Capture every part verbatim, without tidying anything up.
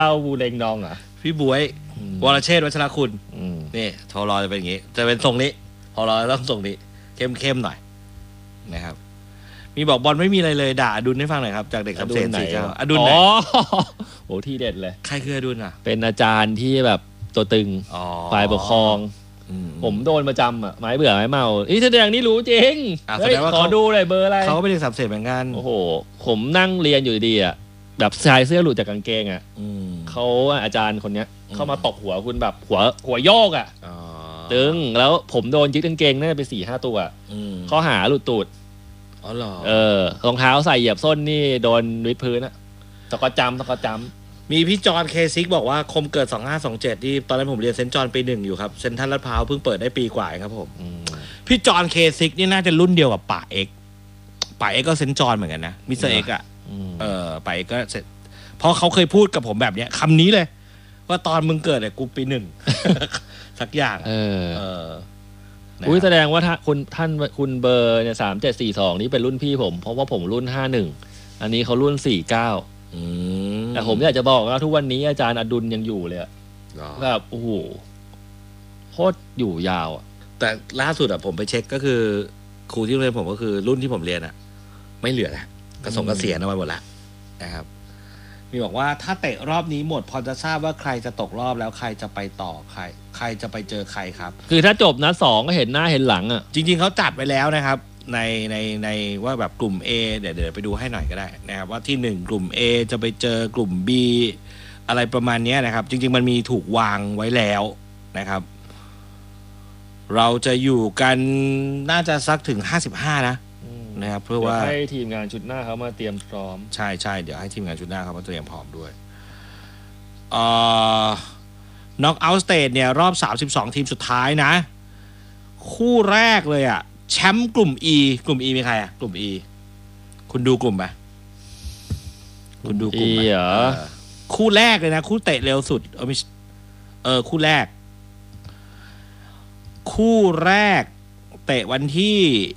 เอาบูเรงนองอ่ะพี่บวยวรเชษฐ์วัชรคุณนี่ทอรอจะเป็นอย่างนี้จะเป็นทรงนี้ทอรอต้องทรงนี้เข้มๆหน่อยนะครับมีบอกบอลไม่มีอะไรเลยด่าอดุลให้ฟังหน่อยครับจากเด็กคำเสนสี่เจ้าอดุลไหนโอ้ที่เด็ดเลยใครคืออดุลอ่ะเป็นอาจารย์ที่แบบตัวตึงฝ่ายปกครองผมโดนประจำอ่ะไม้เบื่อไม้เมาอีแสดงนี่รู้จริงขอดูเลยเบอร์อะไรเขาก็เป็นเด็กสับเสนเหมือนกันโอ้โหผมนั่งเรียนอยู่ดีอ่ะแบบชายเสื้อหลุดจากกางเกงอ่ะเขาอาจารย์คนเนี้ยเข้ามาตบหัวคุณแบบหัวหัวโยกอ่ะตึงแล้วผมโดนยึดกางเกงน่าจะไปสี่ห้าตัวข้อหาหลุดตูดอ๋อเหรอเออรองเท้าใส่เหยียบส้นนี่โดนวิดพื้นอะตะกอจำตะกอจำมีพี่จอนเคซิกบอกว่าคมเกิดสองห้าสองเจ็ดที่ตอนนั้นผมเรียนเซนต์จอห์นปีหนึ่งอยู่ครับเซนทรัลลาดพร้าวเพิ่งเปิดได้ปีกว่าครับผมพี่จอนเคซิกนี่น่าจะรุ่นเดียวกับป่าเอ็กป่าเอ็กก็เซนต์จอห์นเหมือนกันนะมิสเตอร์เอ็กอะเออป่าเอ็กก็เสร็จเพราะเขาเคยพูดกับผมแบบเนี้ยคำนี้เลยว่าตอนมึงเกิดเนี่ยกูปีหนึ่งสักอย่างเออเอออุ้ยแสดงว่าท่านคุณท่านคุณเบอร์เนี่ยสามเจ็ดสี่สองนี่เป็นรุ่นพี่ผมเพราะว่าผมรุ่นห้าหนึ่งอันนี้เขารุ่นสี่เก้าแต่ผมอยากจะบอกว่าทุกวันนี้อาจารย์อดุลยังอยู่เลยแบบโอ้โหโคตรอยู่ยาวอ่ะแต่ล่าสุดอ่ะผมไปเช็คก็คือครูที่โรงเรียนผมก็คือรุ่นที่ผมเรียนอ่ะไม่เหลือแล้วกระสงกระเสียนเอาไปหมดแล้วนะครับมีบอกว่าถ้าเตะรอบนี้หมดพอจะทราบว่าใครจะตกรอบแล้วใครจะไปต่อใครใครจะไปเจอใครครับคือถ้าจบนัดสองก็เห็นหน้าเห็นหลังอ่ะจริงๆเขาจัดไว้แล้วนะครับในในในว่าแบบกลุ่ม A เดี๋ยวเดี๋ยวไปดูให้หน่อยก็ได้นะครับว่าที่หนึ่งกลุ่ม A จะไปเจอกลุ่ม B อะไรประมาณนี้นะครับจริงๆมันมีถูกวางไว้แล้วนะครับเราจะอยู่กันน่าจะสักถึงห้าสิบห้านะนะครับเพื่อว่าให้ทีมงานชุดหน้าเขามาเตรียมพร้อมใช่ใช่เดี๋ยวให้ทีมงานชุดหน้าเขามาเตรียมพร้อมด้วยเอ่อน็อกเอาท์สเตจเนี่ยรอบสามสิบสองทีมสุดท้ายนะคู่แรกเลยอ่ะแชมป์กลุ่ม E กลุ่ม E มีใครอ่ะกลุ่ม E คุณดูกลุ่มไหมคุณดูกลุ่มไหมคู่แรกเลยนะคู่เตะเร็วสุดเออไม่เออคู่แรกคู่แรกเตะวันที่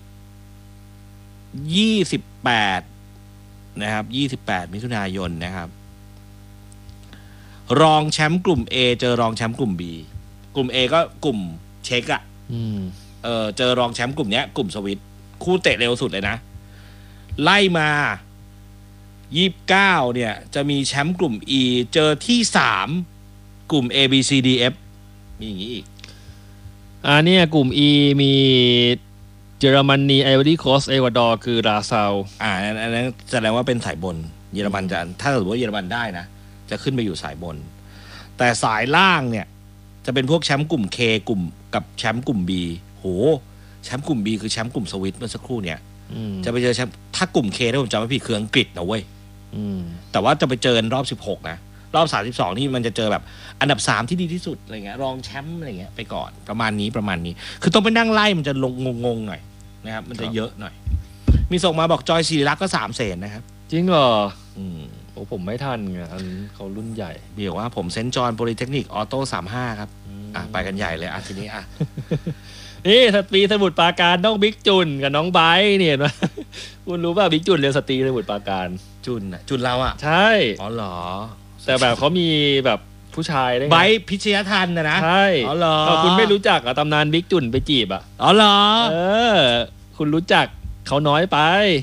ยี่สิบแปดนะครับยี่สิบแปดมิถุนายนนะครับรองแชมป์กลุ่ม A เจอรองแชมป์กลุ่ม B กลุ่ม A ก็กลุ่มเช็คอะเออเจอรองแชมป์กลุ่มเนี้ยกลุ่มสวิตคู่เตะเร็วสุดเลยนะไล่มายี่สิบเก้าเนี่ยจะมีแชมป์กลุ่ม E เจอที่สามกลุ่ม A B C D F มีอย่างนี้อีกอ่าเนี่ยกลุ่ม E มีเยอรมนีไอวอรี่โคสต์เอกวาดอร์คือราซาวอ่าอันนั้นแสดงว่าเป็นสายบนเยอรมันจะถ้าสมมติว่าเยอรมันได้นะจะขึ้นไปอยู่สายบนแต่สายล่างเนี่ยจะเป็นพวกแชมป์กลุ่ม K กลุ่มกับแชมป์กลุ่ม B โหแชมป์กลุ่ม B คือแชมป์กลุ่มสวิตเมื่อสักครู่เนี่ยจะไปเจอแชมป์ถ้ากลุ่ม K ถ้าผมจำไม่ผิดคืออังกฤษนะเว้ยแต่ว่าจะไปเจอรอบสิบหกนะรอบสามสิบสองนี่มันจะเจอแบบอันดับสามที่ดีที่สุดอะไรเงี้ยรองแชมป์อะไรเงี้ยไปก่อนประมาณนี้ประมาณนี้คือต้องไปนั่งไล่มันจะลงงงๆหน่อยนะครับมันจะเยอะหน่อยมีส่งมาบอกจอยศิริลักษณ์ก็สามเสนนะครับจริงเหรออืมโอ้ผมไม่ทันไงอันเขารุ่นใหญ่เบียกว่าผมเซนต์จอห์นโพลิเทคนิคออโต้สามห้าครับอ่ะไปกันใหญ่เลยอ่ะทีนี้อ่ะนี่สตรีสมุทรปราการน้องบิ๊กจุนกับน้องไบร์เนี่ยนะคุณรู้ป่ะบิ๊กจุนเรียนสตรีสมุทรปราการจุนอ่ะจุนเราอ่ะใช่อ๋อเหรอแต่แบบเขามีแบบผู้ชายได้ไงไบร์พิชยทันนะนะใช่อ๋อเหรอคุณไม่รู้จักอ่ะตำนานบิ๊กจุนไปจีบอ่ะอ๋อเหรอเออคุณรู้จักเขาน้อยไป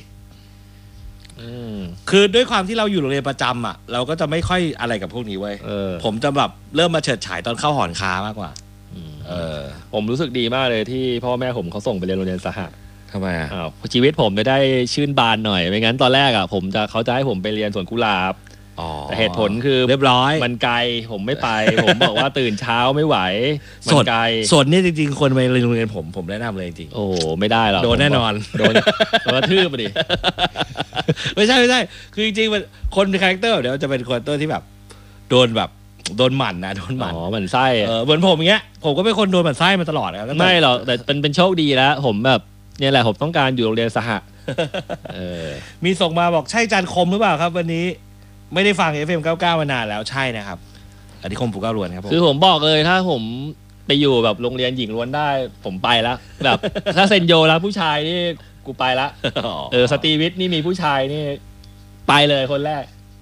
คือด้วยความที่เราอยู่โรงเรียนประจำอ่ะเราก็จะไม่ค่อยอะไรกับพวกนี้เว้ยผมจะแบบเริ่มมาเฉิดฉายตอนเข้าหอนค้ามากกว่าเออผมรู้สึกดีมากเลยที่พ่อแม่ผมเขาส่งไปเรียนโรงเรียนสหะทำไมอ่ะอ้าวชีวิตผมจะได้ชื่นบานหน่อยไม่งั้นตอนแรกอ่ะผมจะเขาจะให้ผมไปเรียนสวนกุหลาบแต่เหตุผลคือเรียบร้อยมันไกลผมไม่ไปผมบอกว่าตื่นเช้าไม่ไหวมันไกลส่วนนี้จริงๆคนไปโรงเรียนผมผมแนะนำเลยจริงโอ้ไม่ได้หรอกโดนแน่นอนโดนโดนกระทืบไปดิไม่ใช่ไม่ใช่คือจริงๆมันคนในคาแรคเตอร์เดี๋ยวจะเป็นคาแรคเตอร์ที่แบบโดนแบบโดนหมั่นนะโดนหมั่นอ๋อหมั่นไส้เหมือนผมอย่างเงี้ยผมก็เป็นคนโดนหมั่นไส้มาตลอดนะไม่หรอกแต่เป็นเป็นโชคดีแล้วผมแบบเนี่ยแหละผมต้องการอยู่โรงเรียนสหะมีส่งมาบอกใช่จานคมหรือเปล่าครับวันนี้ไม่ได้ฟัง เอฟ เอ็ม เก้าสิบเก้ามานานแล้วใช่นะครับอธิคมผูกเก้าล้วนครับคือผมบอกเลยถ้าผมไปอยู่แบบโรงเรียนหญิงล้วนได้ผมไปแล้วแบบถ้าเซนโยแล้วผู้ชายนี่กูไปละเออสตรีวิทย์นี่มีผู้ชายนี่ไปเลยคนแรก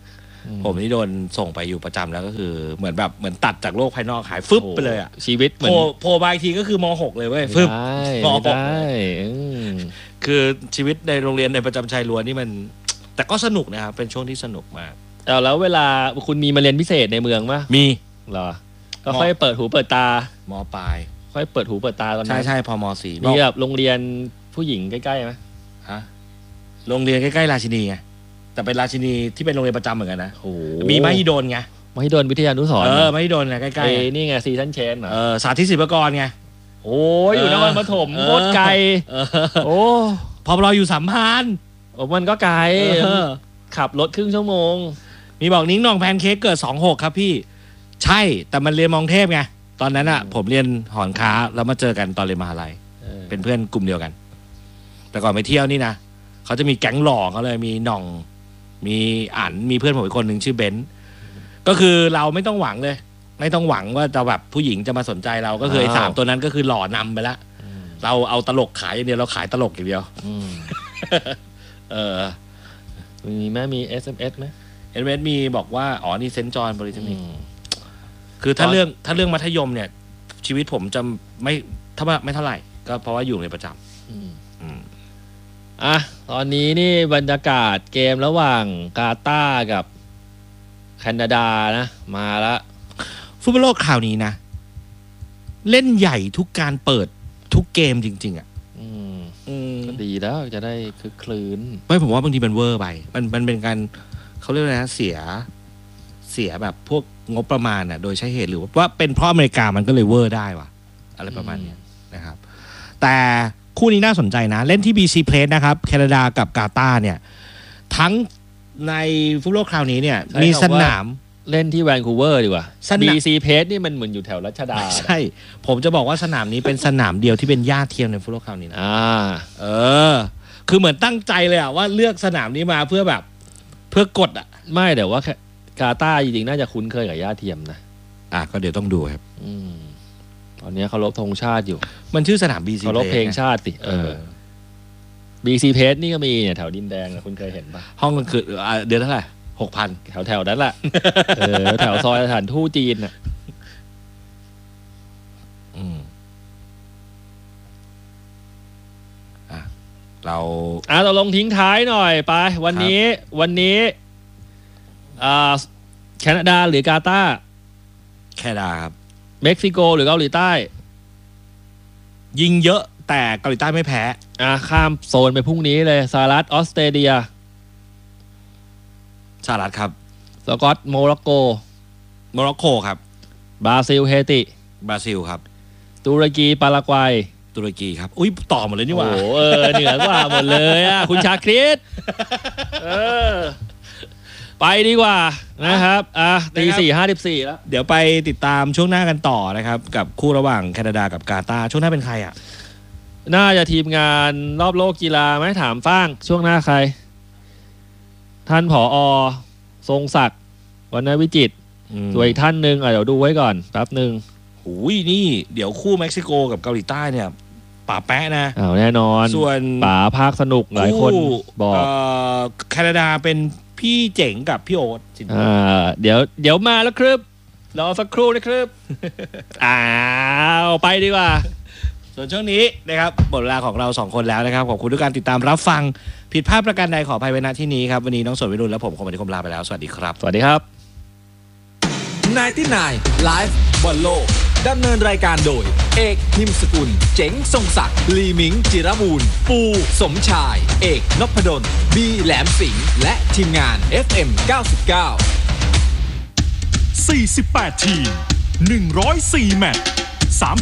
ผมนี่โดนส่งไปอยู่ประจำแล้วก็คือเหมือนแบบเหมือนตัดจากโลกภายนอกหายฟึบไปเลยอ่ะชีวิตเหมือนโผล่มาอีกทีก็คือม.หก เลยเว้ยฟึบม.หกคือชีวิตในโรงเรียนในประจำชายล้วนนี่มันแต่ก็สนุกนะครับเป็นช่วงที่สนุกมากแล้วเวลาคุณมีมาเรียนพิเศษในเมืองมั้ยมีเหรอก็ค่อยเปิดหูเปิดตาม. ปลายค่อยเปิดหูเปิดตาตอนนั้นใช่ใช่พอม.สี่มีแบบโรงเรียนผู้หญิงใกล้ๆไหมฮะโรงเรียนใกล้ๆราชินีไงแต่เป็นราชินีที่เป็นโรงเรียนประจำเหมือนกันนะมีมหิดลไงมหิดลวิทยานุสรณ์เออมหิดลไงใกล้ๆนี่ไงซีซั่นเชนเหรอเออสาธิตศิลปากรไงโอ้ยอยู่นครปฐมโคตรไกลโอ้พอเราอยู่สัมพันธ์โอ้มันก็ไกลขับรถครึ่งชั่วโมงมีบอกนิ้งนองแพนเค้กเกิดสองหกครับพี่ใช่แต่มันเรียนมองเทพไงตอนนั้นอ่ะผมเรียนหอนค้าแล้วมาเจอกันตอนเรียนมหาลัยเป็นเพื่อนกลุ่มเดียวกันแต่ก่อนไปเที่ยวนี่นะเขาจะมีแก๊งหล่อเขาเลยมีหน่องมีอั๋นมีเพื่อนผมอีกคนหนึ่งชื่อเบนซ์ก็คือเราไม่ต้องหวังเลยไม่ต้องหวังว่าจะแบบผู้หญิงจะมาสนใจเราก็คือไอ้สามตัวนั้นก็คือหล่อนำไปแล้วเราเอาตลกขายอย่างเดียวเราขายตลกอย่างเดียวเออมีไหมมี เอส เอ็ม เอส ไหมเอส เอ็ม เอส มีบอกว่าอ๋อนี่เซนต์จอห์นบริเทนิกคือถ้าเรื่องถ้าเรื่องมัธยมเนี่ยชีวิตผมจะไม่ถ้าไม่เท่าไหร่ก็เพราะว่าอยู่ในประจำอ่ะตอนนี้นี่บรรยากาศเกมระหว่างกาตาร์กับแคนาดานะมาละฟุตบอลโลกคราวนี้นะเล่นใหญ่ทุกการเปิดทุกเกมจริงๆอ่ะก็ดีแล้วจะได้คือคลื่นไม่ผมว่าบางทีมันเวอร์ไปมันมันเป็นการเขาเรียกอะไรนะเสียเสียแบบพวกงบประมาณอ่ะโดยใช้เหตุหรือว่าเป็นเพราะอเมริกามันก็เลยเวอร์ได้ว่ะอะไรประมาณนี้นะครับแต่คู่นี้น่าสนใจนะเล่นที่ บี ซี Place นะครับแคนาดากับกาตาร์เนี่ยทั้งในฟุตบอลคราวนี้เนี่ยมีสนามเล่นที่แวนคูเวอร์ดีกว่า บี ซี Place นี่มันเหมือนอยู่แถวรัชดาใช่ผมจะบอกว่าสนามนี้เป็นสนามเดียวที่เป็นหญ้าเทียมในฟุตบอลคราวนี้นะอ่าเออคือเหมือนตั้งใจเลยอะว่าเลือกสนามนี้มาเพื่อแบบเพื่อกดอะไม่แต่ว่ากาตาร์จริงๆน่าจะคุ้นเคยกับหญ้าเทียมนะอ่ะก็เดี๋ยวต้องดูครับอืมตอนนี้เขารบธงชาติอยู่มันชื่อสนาม บี ซีเขารบเพลงชาติสิเออ บี ซี Place นี่ก็มีเนี่ยแถวดินแดงนะคุณเคยเห็นปะห้องกลางคืนเดือนเท่าไหร่หกพันแถวแถวนั้นแหละเออแถวซอยสถานทูตจีนน่ะอืมอ่ะเราอ่ะเราลงทิ้งท้ายหน่อยไปวันนี้วันนี้อ่าแคนาดาหรือกาตาร์แคนาดาครับเม็กซิโกหรือเกาหลีใต้ยิงเยอะแต่เกาหลีใต้ไม่แพ้อ่ะข้ามโซนไปพรุ่งนี้เลยสหรัฐออสเตรเลียสหรัฐครับสกอตโมร็อกโกโมร็อกโกครับบราซิลเฮติบราซิลครับตุรกีปารากวัยตุรกีครับอุ้ยต่อหมดเลยนี่หว่าโอ้เออเหนือกว่าหมดเลยอ่ะคุณชาคริสเออไปดีกว่านะครับอ่ะตีสี่ห้าสิบสี่แล้วเดี๋ยวไปติดตามช่วงหน้ากันต่อนะครับกับคู่ระหว่างแคนาดากับกาตาร์ช่วงหน้าเป็นใครอ่ะน่าจะทีมงานรอบโลกกีฬาไหมถามฟ้างช่วงหน้าใครท่านผอ.ทรงศักดิ์วรรณวิจิตรส่วนอีกท่านหนึ่งเดี๋ยวดูไว้ก่อนแป๊บหนึ่งหูยนี่เดี๋ยวคู่เม็กซิโกกับเกาหลีใต้เนี่ยป่าแปะนะอ้าวแน่นอนส่วนป่าภาคสนุกหลายคนบอกแคนาดาเป็นพี่เจ๋งกับพี่โอ๊ตอ่าเดี๋ยวเดี๋ยวมาแล้วครับรอสักครู่นะครับอ้าวไปดีกว่าส่วนช่วงนี้นะครับหมดเวลาของเราสองคนแล้วนะครับขอบคุณทุกการติดตามรับฟังผิดพลาดประการใดขออภัยไว้ณที่นี้ครับวันนี้น้องสนวิรุณและผมคมปฏิคมลาไปแล้วสวัสดีครับสวัสดีครับไนน์ตี้ไนน์ไลฟ์บอลโลกดำเนินรายการโดยเอกนิมสกุลเจ๋งทรงศักดิ์ลีมิงจิรมูลปูสมชายเอกนพดลบีแหลมสิงห์และทีมงาน เอฟ เอ็ม เก้าสิบเก้าสี่สิบแปด ทีมหนึ่งร้อยสี่แมตช์